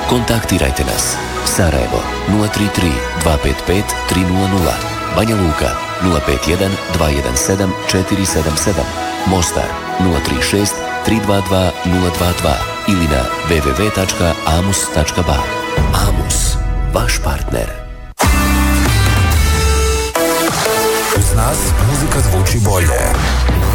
Kontaktirajte nas. Sarajevo 033 255 300, Banja Luka 051 217 477, Mostar 036 322 022 ili na www.amus.ba. Amus, vaš partner. Uz nas muzika zvuči bolje.